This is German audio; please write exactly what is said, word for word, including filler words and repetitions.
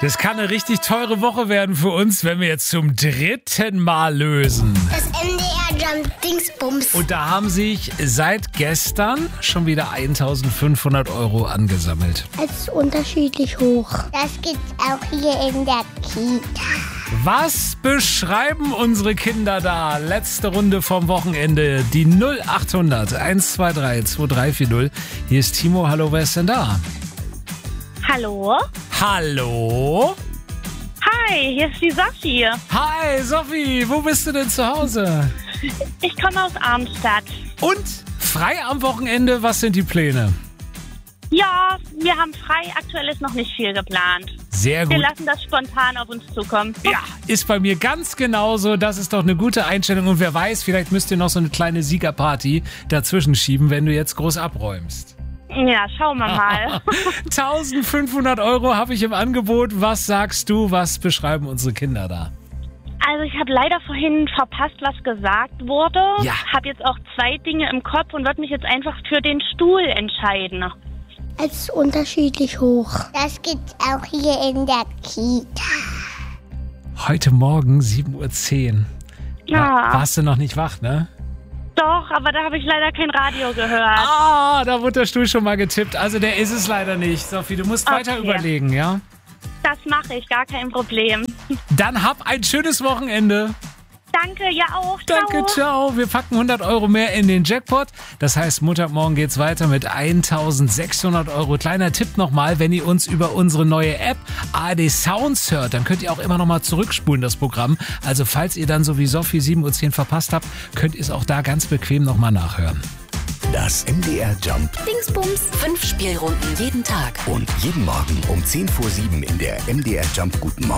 Das kann eine richtig teure Woche werden für uns, wenn wir jetzt zum dritten Mal lösen. Das M D R Jump Dingsbums. Und da haben sich seit gestern schon wieder eintausendfünfhundert Euro angesammelt. Es ist unterschiedlich hoch. Das gibt's auch hier in der Kita. Was beschreiben unsere Kinder da? Letzte Runde vom Wochenende. Die null achthundert eins zwei drei zwei drei vier null. Hier ist Timo. Hallo, wer ist denn da? Hallo? Hallo? Hi, hier ist die Sophie. Hi, Sophie. Wo bist du denn zu Hause? Ich komme aus Arnstadt. Und frei am Wochenende. Was sind die Pläne? Ja, wir haben frei. Aktuell ist noch nicht viel geplant. Sehr gut. Wir lassen das spontan auf uns zukommen. Ja, ist bei mir ganz genauso. Das ist doch eine gute Einstellung. Und wer weiß, vielleicht müsst ihr noch so eine kleine Siegerparty dazwischen schieben, wenn du jetzt groß abräumst. Ja, schauen wir mal. eintausendfünfhundert Euro habe ich im Angebot. Was sagst du? Was beschreiben unsere Kinder da? Also ich habe leider vorhin verpasst, was gesagt wurde. Ja. Habe jetzt auch zwei Dinge im Kopf und würde mich jetzt einfach für den Stuhl entscheiden. Es ist unterschiedlich hoch. Das gibt's auch hier in der Kita. Heute Morgen sieben Uhr zehn. Ja. Warst du noch nicht wach, ne? Doch, aber da habe ich leider kein Radio gehört. Ah, da wurde der Stuhl schon mal getippt. Also der ist es leider nicht. Sophie, du musst Okay. weiter überlegen, ja? Das mache ich, gar kein Problem. Dann hab ein schönes Wochenende. Danke, ja auch. Danke, ciao. Wir packen hundert Euro mehr in den Jackpot. Das heißt, Montagmorgen geht's weiter mit eintausendsechshundert Euro. Kleiner Tipp nochmal, wenn ihr uns über unsere neue App A R D Sounds hört, dann könnt ihr auch immer nochmal zurückspulen, das Programm. Also falls ihr dann so wie Sophie sieben Uhr zehn verpasst habt, könnt ihr es auch da ganz bequem nochmal nachhören. Das M D R Jump Dingsbums. Fünf Spielrunden jeden Tag. und jeden Morgen um zehn vor sieben in der M D R Jump Guten Morgen